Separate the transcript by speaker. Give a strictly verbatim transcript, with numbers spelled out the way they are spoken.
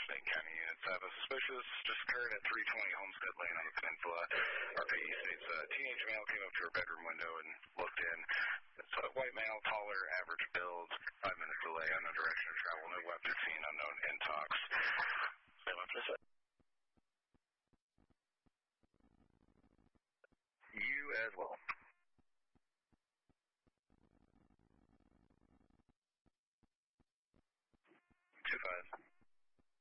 Speaker 1: Snake County units have a suspicious just occurred at three twenty Homestead Lane on the peninsula. R P E states a teenage male came up to her bedroom window and looked in. It's a white male, taller, average build, five minutes delay, unknown direction of travel, no weapon seen, unknown intox. Same up this way. You as well.